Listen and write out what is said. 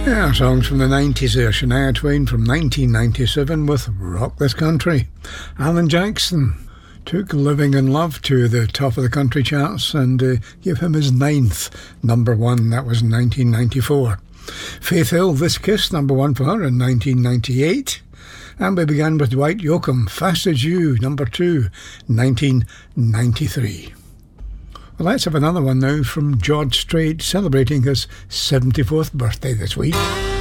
Yeah, songs from the 90s there. Shania Twain from 1997 with Rock This Country. Alan Jackson took Living in Love to the top of the country charts and gave him his 9th number one. That was in 1994. Faith Hill, This Kiss, number one for her in 1998. And we began with Dwight Yoakam, Fast As You, number 2, 1993. Well, let's have another one now from George Strait, celebrating his 74th birthday this week.